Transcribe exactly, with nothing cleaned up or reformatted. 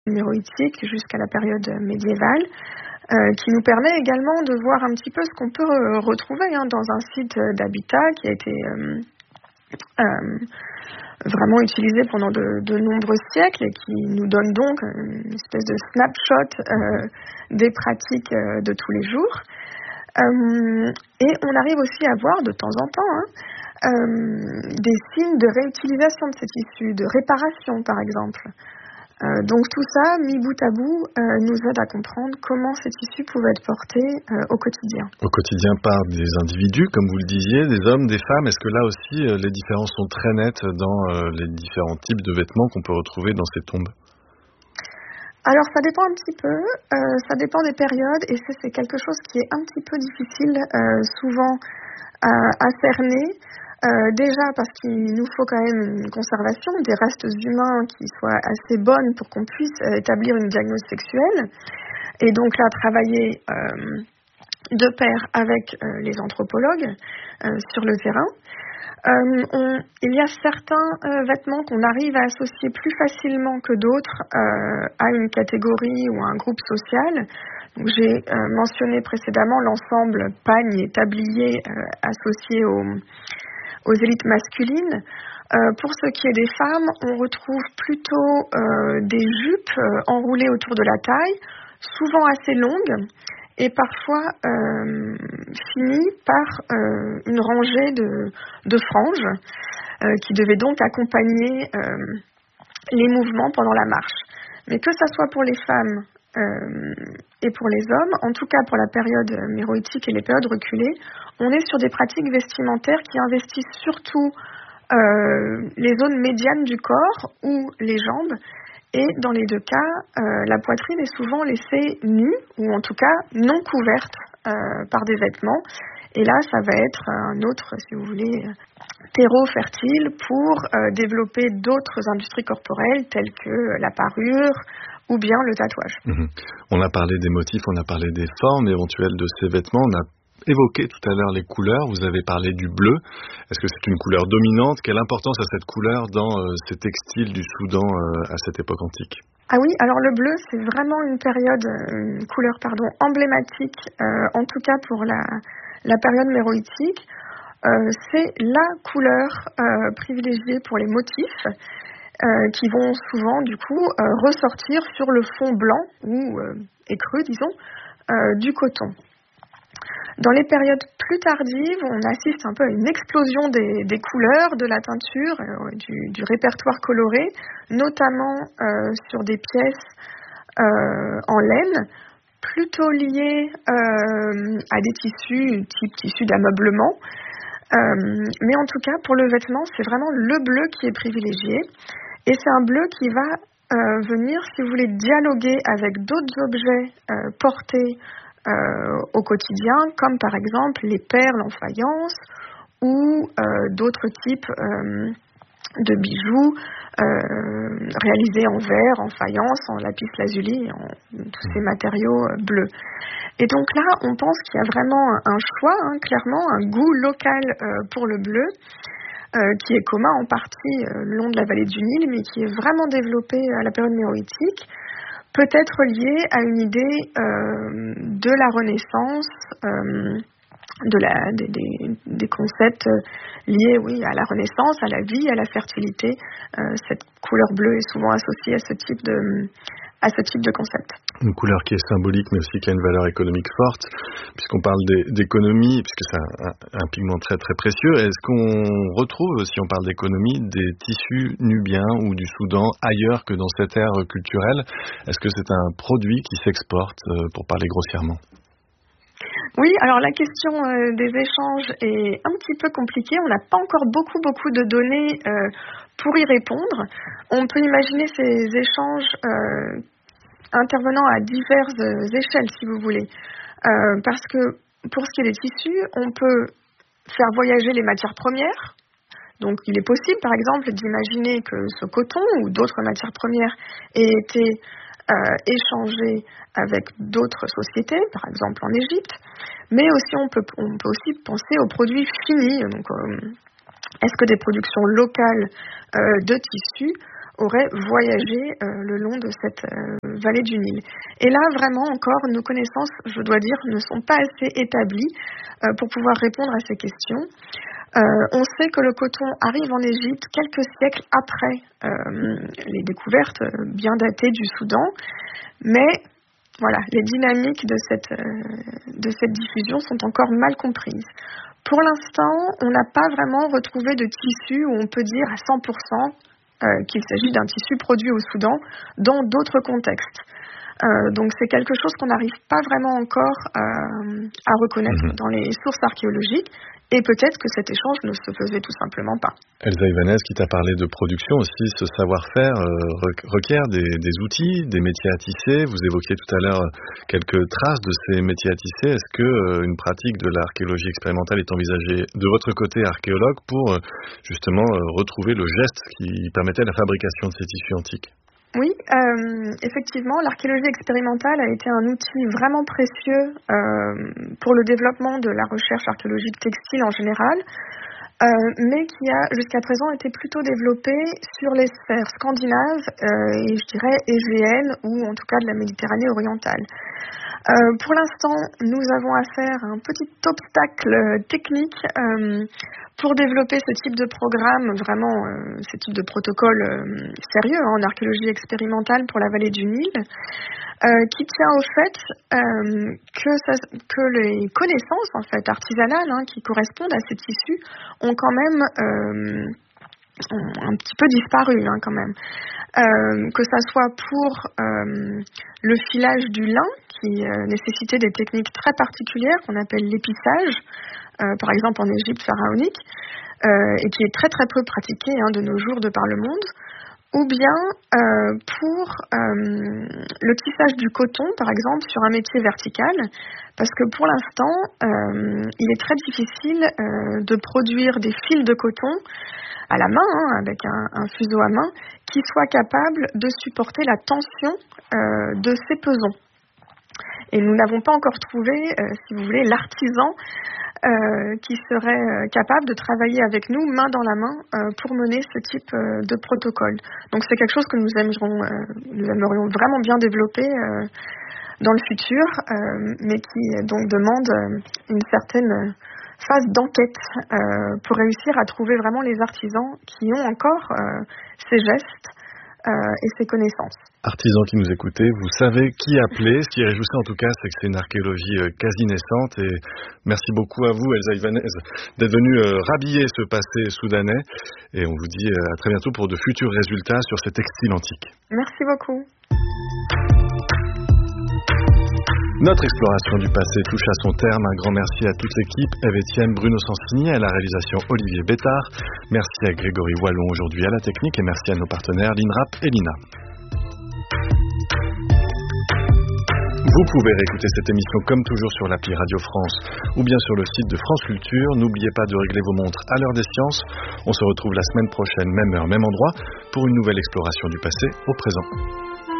méroïtique jusqu'à la période médiévale, euh, qui nous permet également de voir un petit peu ce qu'on peut euh, retrouver hein, dans un site d'habitat qui a été euh, euh, vraiment utilisé pendant de, de nombreux siècles et qui nous donne donc une espèce de snapshot euh, des pratiques euh, de tous les jours. Euh, et on arrive aussi à voir de temps en temps hein, euh, des signes de réutilisation de ces tissus, de réparation par exemple. Euh, donc tout ça, mis bout à bout, euh, nous aide à comprendre comment ces tissus pouvaient être portés euh, au quotidien. Au quotidien par des individus, comme vous le disiez, des hommes, des femmes. Est-ce que là aussi, euh, les différences sont très nettes dans euh, les différents types de vêtements qu'on peut retrouver dans ces tombes ? Alors ça dépend un petit peu, euh, ça dépend des périodes et ça c'est quelque chose qui est un petit peu difficile euh, souvent à, à cerner. Euh, déjà parce qu'il nous faut quand même une conservation des restes humains qui soit assez bonne pour qu'on puisse euh, établir une diagnose sexuelle. Et donc là, travailler euh, de pair avec euh, les anthropologues euh, sur le terrain. Euh, on, il y a certains euh, vêtements qu'on arrive à associer plus facilement que d'autres euh, à une catégorie ou à un groupe social. Donc, j'ai euh, mentionné précédemment l'ensemble pagne et tablier euh, associé aux aux élites masculines. Euh, pour ce qui est des femmes, on retrouve plutôt euh, des jupes euh, enroulées autour de la taille, souvent assez longues, et parfois euh, finies par euh, une rangée de, de franges euh, qui devaient donc accompagner euh, les mouvements pendant la marche. Mais que ça soit pour les femmes euh, et pour les hommes, en tout cas pour la période méroïtique et les périodes reculées, on est sur des pratiques vestimentaires qui investissent surtout euh, les zones médianes du corps ou les jambes. Et dans les deux cas, euh, la poitrine est souvent laissée nue ou en tout cas non couverte euh, par des vêtements. Et là, ça va être un autre, si vous voulez, terreau fertile pour euh, développer d'autres industries corporelles telles que la parure ou bien le tatouage. Mmh. On a parlé des motifs, on a parlé des formes éventuelles de ces vêtements, on a évoqué tout à l'heure les couleurs, vous avez parlé du bleu. Est-ce que c'est une couleur dominante ? Quelle importance a cette couleur dans euh, ces textiles du Soudan euh, à cette époque antique ? Ah oui, alors le bleu, c'est vraiment une période, une couleur pardon, emblématique, euh, en tout cas pour la, la période méroïtique. Euh, c'est la couleur euh, privilégiée pour les motifs euh, qui vont souvent du coup euh, ressortir sur le fond blanc ou euh, écreux, disons, euh, du coton. Dans les périodes plus tardives, on assiste un peu à une explosion des, des couleurs, de la teinture, euh, du, du répertoire coloré, notamment euh, sur des pièces euh, en laine, plutôt liées euh, à des tissus, type tissus d'ameublement. Euh, mais en tout cas, pour le vêtement, c'est vraiment le bleu qui est privilégié. Et c'est un bleu qui va euh, venir, si vous voulez, dialoguer avec d'autres objets euh, portés Euh, au quotidien, comme par exemple les perles en faïence ou euh, d'autres types euh, de bijoux euh, réalisés en verre, en faïence, en lapis lazuli, en tous ces matériaux euh, bleus. Et donc là, on pense qu'il y a vraiment un choix, hein, clairement, un goût local euh, pour le bleu, euh, qui est commun en partie euh, le long de la vallée du Nil, mais qui est vraiment développé à la période méroïtique. Peut-être lié à une idée euh, de la Renaissance, euh, de la, des, des, des concepts liés, oui, à la Renaissance, à la vie, à la fertilité. Euh, cette couleur bleue est souvent associée à ce type de, à ce type de concept. Une couleur qui est symbolique, mais aussi qui a une valeur économique forte, puisqu'on parle d'économie, puisque c'est un, un pigment très très précieux. Est-ce qu'on retrouve, si on parle d'économie, des tissus nubiens ou du Soudan ailleurs que dans cette ère culturelle ? Est-ce que c'est un produit qui s'exporte, pour parler grossièrement ? Oui, alors la question euh, des échanges est un petit peu compliquée. On n'a pas encore beaucoup, beaucoup de données euh, pour y répondre. On peut imaginer ces échanges euh, intervenant à diverses euh, échelles, si vous voulez. Euh, parce que pour ce qui est des tissus, on peut faire voyager les matières premières. Donc il est possible, par exemple, d'imaginer que ce coton ou d'autres matières premières aient été Euh, échanger avec d'autres sociétés, par exemple en Égypte, mais aussi on peut, on peut aussi penser aux produits finis. Donc, euh, est-ce que des productions locales euh, de tissus auraient voyagé euh, le long de cette euh, vallée du Nil. Et là, vraiment, encore, nos connaissances, je dois dire, ne sont pas assez établies euh, pour pouvoir répondre à ces questions. Euh, on sait que le coton arrive en Égypte quelques siècles après euh, les découvertes bien datées du Soudan, mais voilà, les dynamiques de cette, euh, de cette diffusion sont encore mal comprises. Pour l'instant, on n'a pas vraiment retrouvé de tissu où on peut dire à cent pour cent euh, qu'il s'agit d'un tissu produit au Soudan dans d'autres contextes. Euh, donc c'est quelque chose qu'on n'arrive pas vraiment encore euh, à reconnaître mmh. dans les sources archéologiques. Et peut-être que cet échange ne se faisait tout simplement pas. Elsa Ibanez, qui t'a parlé de production aussi, ce savoir-faire euh, requiert des, des outils, des métiers à tisser. Vous évoquiez tout à l'heure quelques traces de ces métiers à tisser. Est-ce que euh, une pratique de l'archéologie expérimentale est envisagée de votre côté archéologue pour euh, justement euh, retrouver le geste qui permettait la fabrication de ces tissus antiques ? Oui, euh, effectivement, l'archéologie expérimentale a été un outil vraiment précieux euh, pour le développement de la recherche archéologique textile en général, euh, mais qui a jusqu'à présent été plutôt développé sur les sphères scandinaves euh, et je dirais égéennes ou en tout cas de la Méditerranée orientale. Euh, pour l'instant, nous avons affaire à un petit obstacle technique euh, pour développer ce type de programme, vraiment euh, ce type de protocole euh, sérieux hein, en archéologie expérimentale pour la vallée du Nil, euh, qui tient au fait euh, que, ça, que les connaissances en fait artisanales hein, qui correspondent à ces tissus ont quand même euh, un petit peu disparu hein, quand même. Euh, que ça soit pour euh, le filage du lin qui euh, nécessitait des techniques très particulières qu'on appelle l'épissage, euh, par exemple en Égypte pharaonique, euh, et qui est très très peu pratiqué hein, de nos jours de par le monde, ou bien euh, pour euh, le tissage du coton, par exemple, sur un métier vertical, parce que pour l'instant, euh, il est très difficile euh, de produire des fils de coton à la main, hein, avec un, un fuseau à main, qui soit capable de supporter la tension euh, de ces pesons. Et nous n'avons pas encore trouvé, euh, si vous voulez, l'artisan euh, qui serait euh, capable de travailler avec nous main dans la main euh, pour mener ce type euh, de protocole. Donc c'est quelque chose que nous aimerions, euh, nous aimerions vraiment bien développer euh, dans le futur, euh, mais qui donc demande euh, une certaine phase d'enquête euh, pour réussir à trouver vraiment les artisans qui ont encore euh, ces gestes euh, et ces connaissances. Artisans qui nous écoutez, vous savez qui appeler. Ce qui est réjouissant en tout cas, c'est que c'est une archéologie euh, quasi naissante. Et merci beaucoup à vous, Elsa Ibanez, d'être venue euh, rhabiller ce passé soudanais. Et on vous dit euh, à très bientôt pour de futurs résultats sur ces textiles antiques. Merci beaucoup. Notre exploration du passé touche à son terme. Un grand merci à toute l'équipe. Eve Etienne, Bruno Sansini, à la réalisation Olivier Bétard. Merci à Grégory Wallon aujourd'hui à la technique et merci à nos partenaires l'INRAP et l'I N A. Vous pouvez réécouter cette émission comme toujours sur l'appli Radio France ou bien sur le site de France Culture. N'oubliez pas de régler vos montres à l'heure des sciences. On se retrouve la semaine prochaine, même heure, même endroit, pour une nouvelle exploration du passé au présent.